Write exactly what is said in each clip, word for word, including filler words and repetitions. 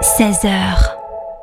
seize heures.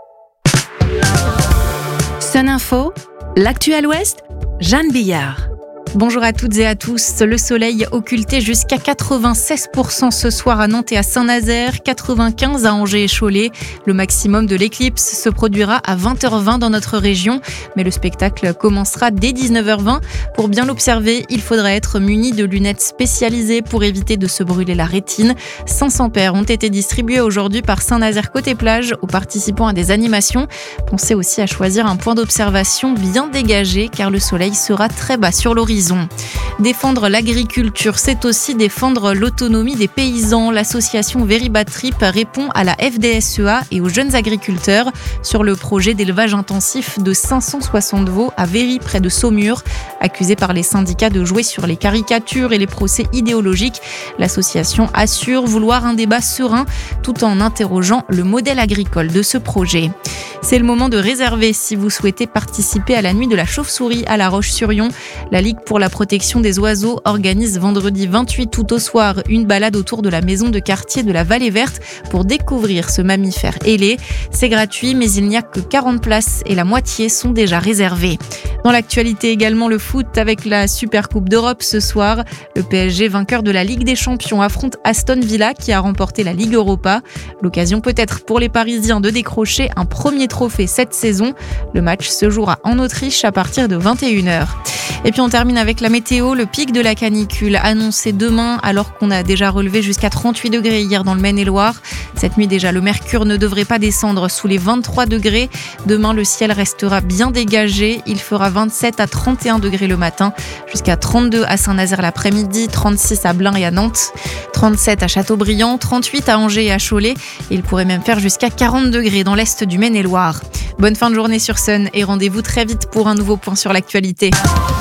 Sun Info, l'actu à l'Ouest, Jeanne Billard. Bonjour à toutes et à tous. Le soleil occulté jusqu'à quatre-vingt-seize pour cent ce soir à Nantes et à Saint-Nazaire, quatre-vingt-quinze à Angers et Cholet. Le maximum de l'éclipse se produira à vingt heures vingt dans notre région, mais le spectacle commencera dès dix-neuf heures vingt. Pour bien l'observer, il faudra être muni de lunettes spécialisées pour éviter de se brûler la rétine. cinq cents paires ont été distribuées aujourd'hui par Saint-Nazaire côté plage aux participants à des animations. Pensez aussi à choisir un point d'observation bien dégagé car le soleil sera très bas sur l'horizon. Défendre l'agriculture, c'est aussi défendre l'autonomie des paysans. L'association Veribatrip répond à la F D S E A et aux jeunes agriculteurs sur le projet d'élevage intensif de cinq cent soixante veaux à Véry, près de Saumur. Accusée par les syndicats de jouer sur les caricatures et les procès idéologiques, l'association assure vouloir un débat serein tout en interrogeant le modèle agricole de ce projet. C'est le moment de réserver si vous souhaitez participer à la nuit de la chauve-souris à La Roche-sur-Yon. La Ligue pour la protection des oiseaux organise vendredi vingt-huit août au soir une balade autour de la maison de quartier de la Vallée Verte pour découvrir ce mammifère ailé. C'est gratuit, mais il n'y a que quarante places et la moitié sont déjà réservées. Dans l'actualité également, le foot avec la Super Coupe d'Europe ce soir. Le P S G, vainqueur de la Ligue des Champions, affronte Aston Villa qui a remporté la Ligue Europa. L'occasion peut-être pour les Parisiens de décrocher un premier trophée cette saison. Le match se jouera en Autriche à partir de vingt et une heures. Et puis on termine avec la météo, le pic de la canicule annoncé demain alors qu'on a déjà relevé jusqu'à trente-huit degrés hier dans le Maine-et-Loire. Cette nuit déjà, le mercure ne devrait pas descendre sous les vingt-trois degrés. Demain, le ciel restera bien dégagé. Il fera vingt-sept à trente et un degrés le matin, jusqu'à trente-deux à Saint-Nazaire l'après-midi, trente-six à Blain et à Nantes, trente-sept à Châteaubriand, trente-huit à Angers et à Cholet. Et il pourrait même faire jusqu'à quarante degrés dans l'est du Maine-et-Loire. Bonne fin de journée sur Sun et rendez-vous très vite pour un nouveau point sur l'actualité.